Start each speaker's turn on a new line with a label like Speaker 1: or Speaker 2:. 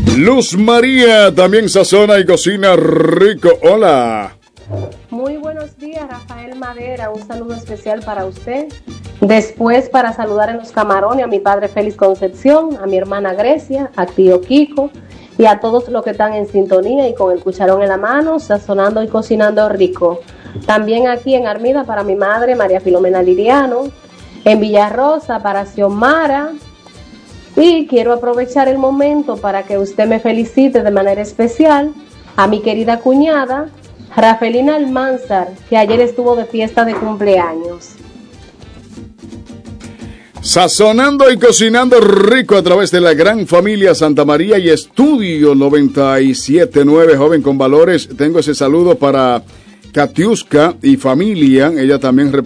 Speaker 1: Luz María también sazona y cocina rico. Hola.
Speaker 2: Muy buenos días, Rafael Madera. Un saludo especial para usted. Después, para saludar en los camarones a mi padre Félix Concepción, a mi hermana Grecia, a tío Kiko y a todos los que están en sintonía y con el cucharón en la mano, sazonando y cocinando rico. También aquí en Armida para mi madre María Filomena Liriano, en Villarrosa para Xiomara. Y quiero aprovechar el momento para que usted me felicite de manera especial a mi querida cuñada Rafelina Almanzar, que ayer estuvo de fiesta de cumpleaños.
Speaker 1: Sazonando y cocinando rico a través de la gran familia Santa María y Estudio 97.9, joven con valores. Tengo ese saludo para Katiuska y familia. Ella también